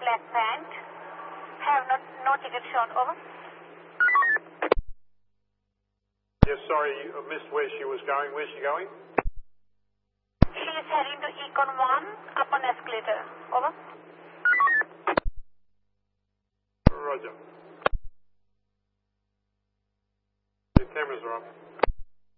black pant. Have no ticket shown. Over. Yes, sorry, I missed where she was going. Where's she going? She is heading to Econ 1 up on escalator. Over. Roger. The cameras are up.